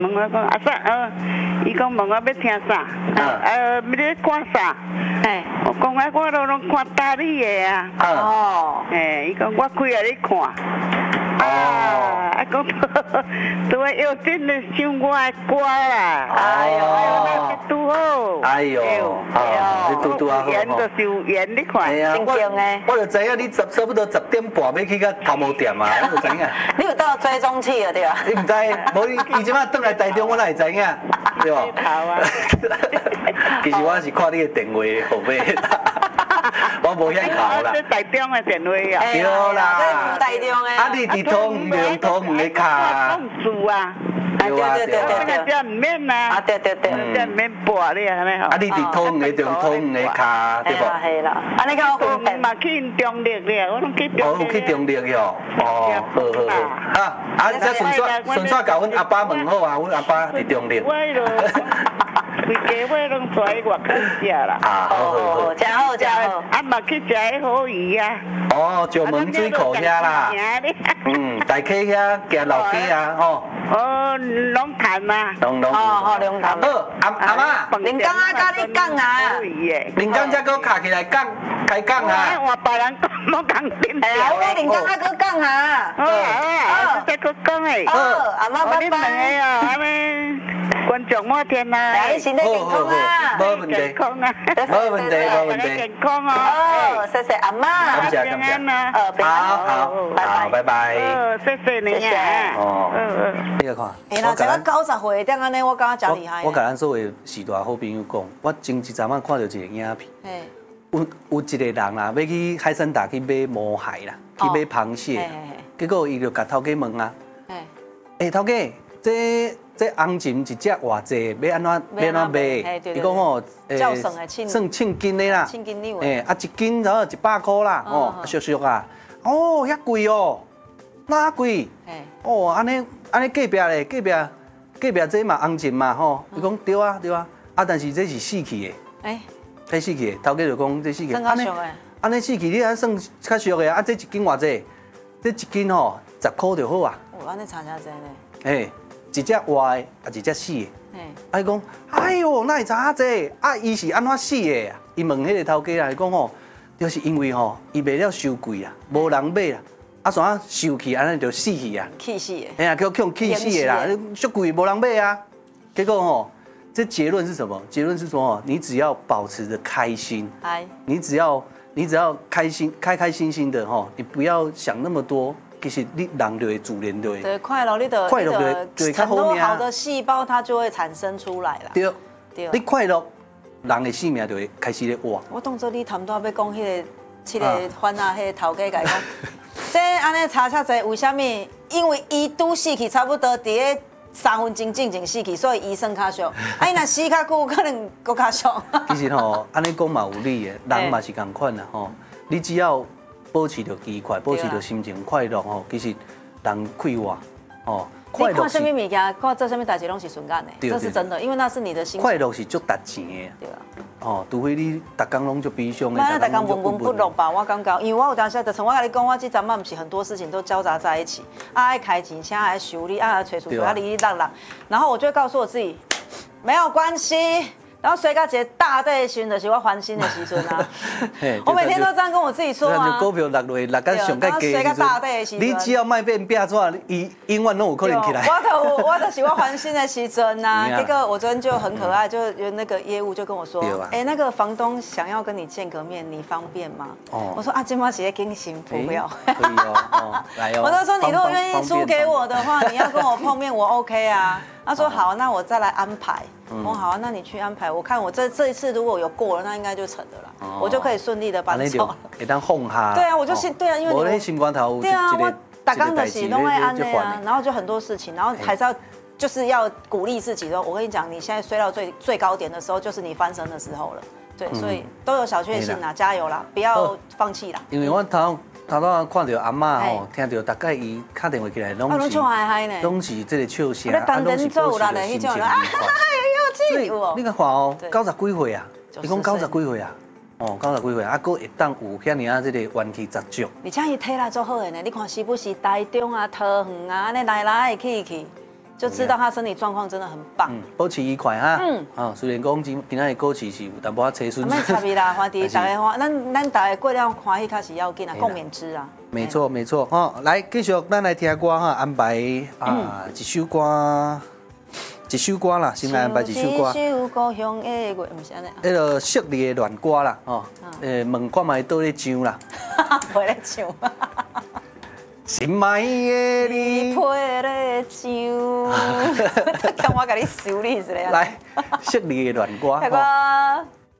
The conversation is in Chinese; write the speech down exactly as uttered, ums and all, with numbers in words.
问我讲啊啥？呃，伊讲问我要听啥？呃，要你看啥？哎，我讲啊，我都拢看大理的啊。哦。哎，伊讲我开来你看。啊，啊讲都会有真的唱我的歌啦。哎呦，那拄好。哎呦，啊，你拄拄啊好。演就是有演，你看。哎呀，我我就知影你十差不多十点半要去到头毛店啊，我就知影。你有到追踪器了对吧？你唔知，无伊伊即摆转来台中，我哪会知影？对吧？啊。其实我是看你的电话号码。我无遐考啦。这台中的电话啊。对啦。台中的。啊，你伫土唔用土唔的卡。公主啊。对啊对对对。这唔免啦。啊对对对。这唔免拨你安尼吼。啊，你伫土唔的就土唔的卡，对不？系啦。啊，你讲我嘛去中立了，我拢去中立。哦，去中立哟。哦，好好好。啊啊，这顺续顺续甲阮阿爸问好啊，阮阿爸伫中立。规家伙拢带外口食啦。啊，好好好，真好真好。啊，嘛去食迄好鱼啊。哦，石门水库遐啦。嗯，大溪遐行老街啊，吼。哦，龙潭啊。龙龙。哦哦，龙潭。好，阿阿妈。林刚啊，甲你讲啊。林刚才搁卡起来讲，开讲啊。我别人讲，莫讲顶。哎，我林刚啊，搁讲啊。好啊，好，再搁讲诶。好，阿妈拜拜。你两个哦，安尼观众莫听啊。身体健康啊，冇问题，健康啊，冇问题，冇问题，健康哦。哦，谢谢阿妈，感谢感谢。呃，好好，好，拜拜。哦，谢谢你啊。哦，嗯嗯。你来看。哎啦，这个九十岁点安尼，我感觉真厉害。我甲咱所有时代好朋友讲，我前一阵仔看到一个影片，有有一个人啦，要去海参大去买毛蟹啦，去买螃蟹，结果伊就甲头家问啊，哎，头家，这。这红鲟一只偌济？要安怎要安怎卖？伊讲吼，诶，算称斤的啦，诶，啊一斤然后一百块啦，哦，俗俗啊，哦，遐贵哦，哪贵？哦，安尼安尼隔壁咧，隔壁隔壁这嘛红鲟嘛吼，伊讲对啊对啊，啊但是这是死去的，诶，这死去的，头家就讲这死去，安尼安尼死去你安算较俗的啊，这一斤偌济？这一斤吼十块就好啊。哦，安尼差真济呢？诶。一只活的，啊一只死的。啊伊讲，哎哟，哪会差啊这？啊伊是安怎死的啊？伊问迄个头家啊，伊讲吼，就是因为吼，伊卖了收贵啊，无人买啊，啊怎啊收去安尼就死去啊？气死的。哎呀，叫叫气死的啦，收贵无人买啊。结果吼，这结论是什么？结论是说哦，你只要保持着开心，你只要你只要开心，开开心心的吼，你不要想那么多。其实你人就会自然就会。对，快乐，你的快乐就会很多好的细胞它就会产生出来了。对，对。你快乐，人的性命就会开始咧活。我当作你谈到要讲迄个、迄个番啊，迄个头家甲伊讲，这安尼差遮济，为什么？因为伊拄死去差不多伫咧三分钟进前死去，所以医生较俗。啊，伊若死较久，可能搁较俗。其实吼，安尼讲嘛有理的，人嘛是共款啦吼。你只要保持着愉快，保持着心情快乐吼，其实人快活哦。你看什么物件，看做什么代志拢是顺眼的，这是真的，因为那是你的心。快乐是足值钱的。对啊。哦，除非你逐工拢足悲伤的。那逐工闷闷不乐吧？我感觉，因为我有当时就像我甲你讲，我这阵嘛不是很多事情都交杂在一起，啊爱开钱，现在爱修理，啊催促催啊哩哩浪浪，然后我就会告诉我自己，没有关系。然后睡到一个大底时，就是我翻身的时阵啊。我每天都这样跟我自己说啊。股票落落落到上盖低的时阵，你只要卖变变怎，伊永远拢有可能起来。我就我就是我翻身的时阵啊。这个我昨天就很可爱，就有那个业务就跟我说，哎，那个房东想要跟你见个面，你方便吗？我说啊，今晚直接给你行不要。可以哦，来哦。我就说你如果愿意租给我的话，你要跟我碰面，我 OK 啊。他说好，那我再来安排。我好啊，那你去安排。我看我这这一次如果有过了，那应该就成的啦，我就可以顺利的搬走了。可以当放下。对啊，我就信对啊，因为我心肝头。对啊，我打刚的喜都会安的啊，然后就很多事情，然后还是要就是要鼓励自己说，我跟你讲，你现在睡到最最高点的时候，就是你翻身的时候了。对，所以都有小确幸啦，加油啦，不要放弃啦。因为我头。头头看到阿嬷吼，听到大概伊打电话起来，拢是拢是这个笑声，啊，拢是保持着心情愉快。所以你看看哦，九十几岁啊，伊讲九十几岁啊，哦，九十几岁啊，佫会当有遐尔啊，这个元气十足。而且伊体力足好的呢，你看是不是台中啊、桃园啊，安尼来来去去， 就知道他身体状况真的很棒。嗯， 保持愉快哈。嗯。啊，虽然讲今今仔的歌曲是有淡薄仔车顺。 没差别啦，反正大家欢，咱咱大家过了欢喜，较是要紧啊，共勉之啊。 没错没错哈，来继续咱来听歌哈，安排啊一首歌。一首歌啦，先来安排一首歌。一首故乡的月，唔是安尼。迄个昔日的恋歌啦，吼，诶，问看卖倒咧唱啦。 袂咧唱。 心爱的你。 配咧唱。看我甲你修理一下。 来，昔日的恋歌。 大哥。